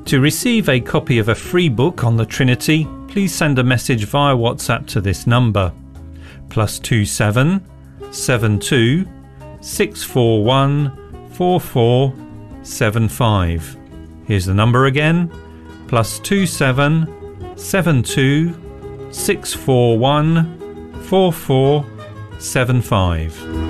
To receive a copy of a free book on the Trinity, please send a message via WhatsApp to this number +27 72 641 4475. Here's the number again, +27 72 641 4475.